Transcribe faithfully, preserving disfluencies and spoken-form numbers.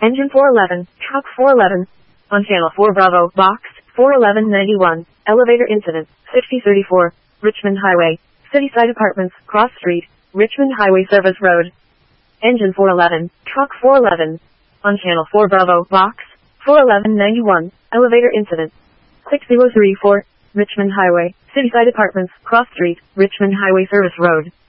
Engine four eleven, Truck four eleven. On Channel four Bravo, Box four eleven ninety-one. Elevator incident, sixty thirty-four. Richmond Highway. Cityside Apartments, Cross Street, Richmond Highway Service Road. Engine four eleven, Truck four eleven. On Channel four Bravo, Box four eleven ninety-one. Elevator incident, six zero three four. Richmond Highway. Cityside Apartments, Cross Street, Richmond Highway Service Road.